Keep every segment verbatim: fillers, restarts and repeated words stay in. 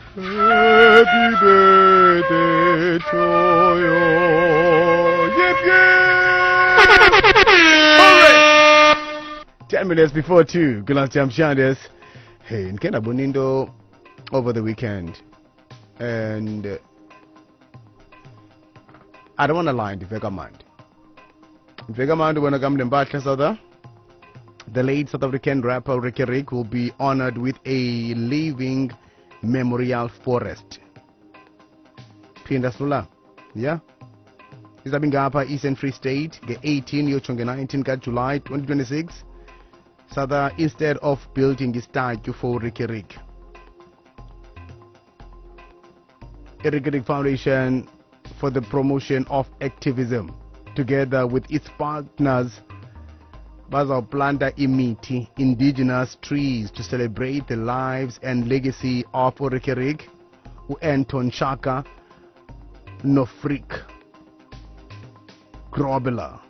Happy birthday to you. Yep, yep. Ten minutes before two. Good luck, Jam Shandes. Hey, in Kenya Bonindo over the weekend. And uh, I don't want to lie to Vegamand. Vegamand, when I come to Mbatra, the late South African rapper Ricky Rick will be honored with a living memorial forest. Pinda Sula, yeah? Is that being up Eastern Free State, the eighteen, Yochonga nineteen, July twenty twenty-six. So that instead of building a statue for Ricky Rick, a Ricky Rick Foundation for the promotion of activism, together with its partners, Baza planta imiti, indigenous trees, to celebrate the lives and legacy of Ricky Rick, Anton Shaka, Nofrik, Grobela.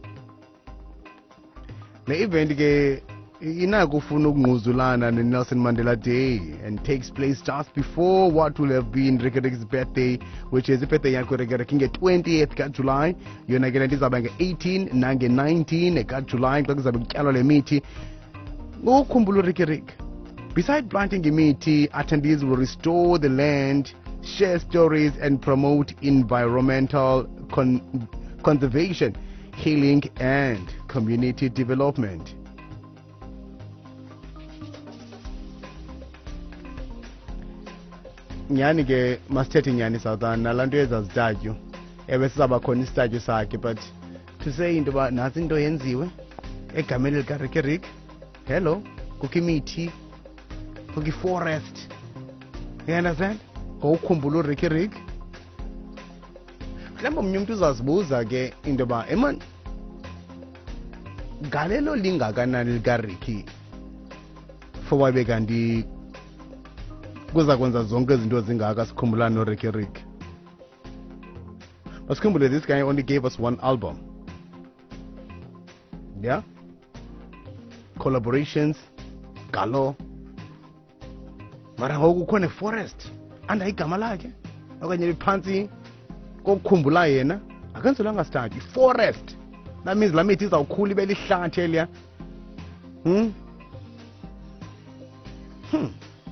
The event inakufuna ukunguzulana ne Nelson Mandela Day and takes place just before what will have been Ricky Rick's birthday, which is the birthday yakho Ricky Rick nge twentieth ka July. Yona ke ndizaba nge eighteen nange nineteen ka July xa kuzabe kutyalwa le mithi ngokukhumbula Ricky Rick. Besides planting imithi, attendees will restore the land, share stories and promote environmental con conservation, healing and community development. Nyani ke masithethe nyani Southern nalanto ezazitatyu ewe sizaba khona istatyu sakhe, but to say into ba nazi into yenziwe egameni lika Ricky Rick. Hello, kukho imithi, kukho i-forest, you understand? Ngokukhumbula Ricky Rick. Mhlawumbe omnye umuntu uzazibuza ke into ba eman galelo lingakanani lika Ricky for wabe kanti kuza kwenza zonke izinto zingaka sikhumbulana no Ricky Rick. Masikhumbule, this guy only gave us one album. Yeah? Collaborations, galo. Mara ngoku khona forest anda igama lakhe okanye liphansi kokukhumbula yena akenzelanga start forest. That means la mithi izawukhula ibe lihlathi eliya. Hmm? Hmm.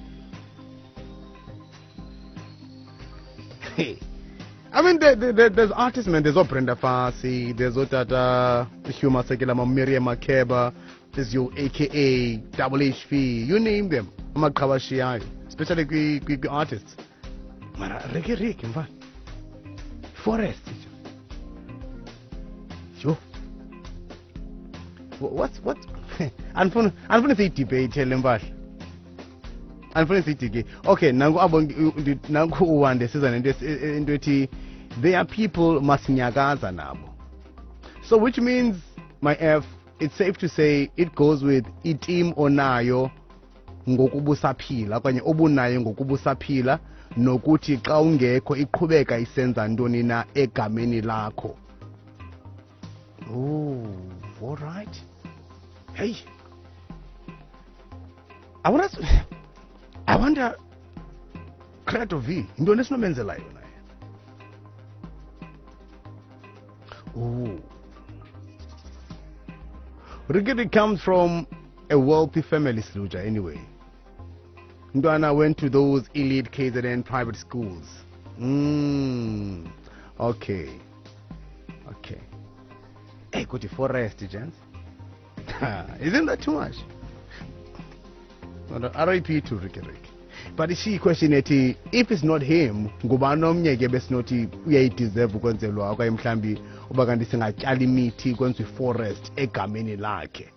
I mean, there, there, there's artists, man. There's all Brenda Fassie, there's all Tata Huma Sekela, Miriam Makeba, there's your A K A, Double H V, you name them. Makawashiyai, especially big artists. Mara Ricky Rick, in fact. Forest. Yo. What's what? I'm going to say debate, tell them what. Okay, nangu abong nangu uwande season into there are people masinyagaza nabo. So which means, my F, it's safe to say it goes with itim onayo ngokubusaphila okanye obunayo ngokubusaphila nokuthi xa ungekho iqhubeka isenza ntoni na egameni lakho. Oh, all right. Hey, I want to I wonder, Creator V, into esinomenzela yona. Oh. Ricky comes from a wealthy family, Sluja, anyway. Ndwana went to those elite K Z N private schools. Mm. Okay. Okay. Hey, go to forest, gents. Isn't that too much? R I P to Ricky Rick. But she question it, if it's not him, ngubano mnyeke besinoti uyayideserve ukwenzelwa okanye mhlambi uba kanti singatyala imithi kwenziwe forest egameni lakhe.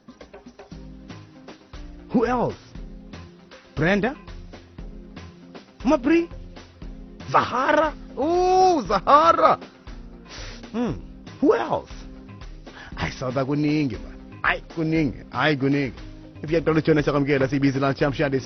Who else? Brenda? Mabri? Zahara? Oh, Zahara! Hmm. Who else? I saw that kuningi, man. I kuningi. I kuningi. If you have to join us, I'm going to see busy lunch. I'm sure